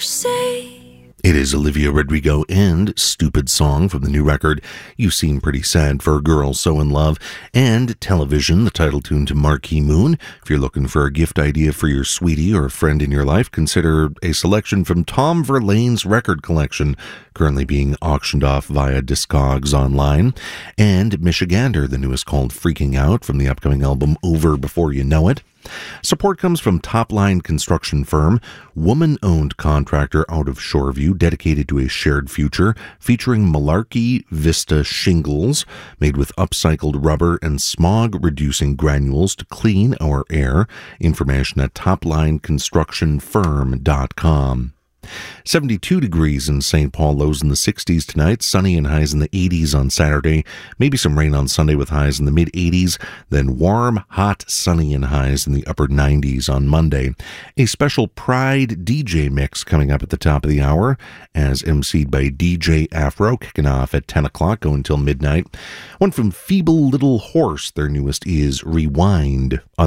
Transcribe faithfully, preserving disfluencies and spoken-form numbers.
safe. It is Olivia Rodrigo and Stupid Song from the new record, You Seem Pretty Sad for a Girl So in Love, and Television, the title tune to Marquee Moon. If you're looking for a gift idea for your sweetie or a friend in your life, consider a selection from Tom Verlaine's record collection, currently being auctioned off via Discogs online. And Michigander, the newest called Freaking Out from the upcoming album Over Before You Know It. Support comes from Topline Construction Firm, woman-owned contractor out of Shoreview, dedicated to a shared future, featuring Malarkey Vista shingles made with upcycled rubber and smog-reducing granules to clean our air. Information at topline construction firm dot com. seventy-two degrees in Saint Paul, lows in the sixties tonight, sunny and highs in the eighties on Saturday, maybe some rain on Sunday with highs in the mid-eighties, then warm, hot, sunny and highs in the upper nineties on Monday. A special Pride D J mix coming up at the top of the hour, as emceed by D J Afro, kicking off at ten o'clock, going until midnight. One from Feeble Little Horse, their newest is Rewind. On